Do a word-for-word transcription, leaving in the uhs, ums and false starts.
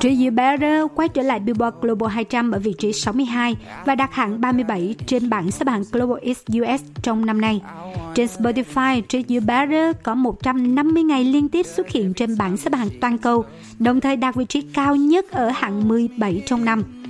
Tree You Better quay trở lại Billboard Global hai trăm ở vị trí sáu mươi hai và đạt hạng ba mươi bảy trên bảng xếp hạng Global Hits u ét trong năm nay. Trên Spotify, Tree You Better có một trăm năm mươi ngày liên tiếp xuất hiện trên bảng xếp hạng toàn cầu, đồng thời đạt vị trí cao nhất ở hạng mười bảy trong năm.